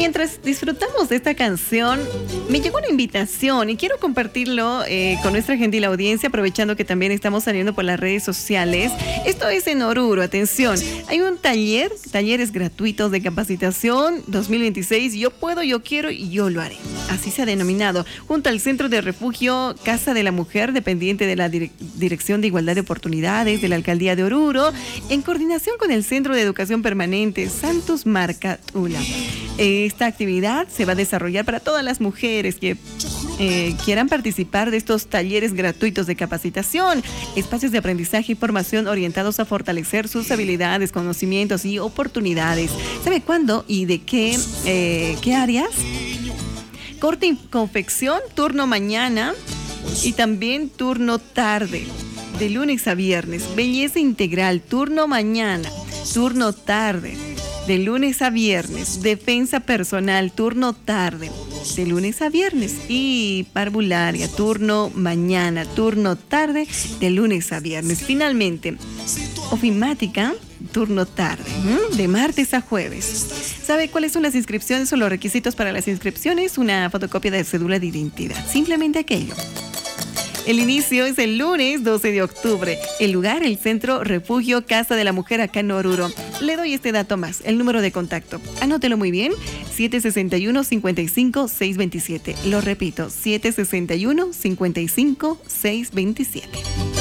mientras disfrutamos de esta canción, me llegó una invitación y quiero compartirlo con nuestra gentil audiencia, aprovechando que también estamos saliendo por las redes sociales. Esto es en Oruro, atención. Hay un talleres gratuitos de capacitación 2026. Yo puedo, yo quiero y yo lo haré. Así se ha denominado, junto al Centro de Refugio Casa de la Mujer, dependiente de la Dirección de Igualdad de Oportunidades de la Alcaldía de Oruro, en coordinación con el Centro de Educación Permanente Santos Marcatula. Esta actividad se va a desarrollar para todas las mujeres que quieran participar de estos talleres gratuitos de capacitación, espacios de aprendizaje y formación orientados a fortalecer sus habilidades, conocimientos y oportunidades. ¿Sabe cuándo y de qué áreas? Corte y confección, turno mañana y también turno tarde, de lunes a viernes. Belleza integral, turno mañana, turno tarde, de lunes a viernes. Defensa personal, turno tarde, de lunes a viernes. Y parvularia, turno mañana, turno tarde, de lunes a viernes. Finalmente, ofimática, turno tarde, de martes a jueves. ¿Sabe cuáles son las inscripciones o los requisitos para las inscripciones? Una fotocopia de cédula de identidad, simplemente aquello. El inicio es el lunes 12 de octubre. El lugar, el Centro Refugio Casa de la Mujer acá en Oruro. Le doy este dato más, el número de contacto. Anótelo muy bien, 761-55-627. Lo repito, 761-55-627.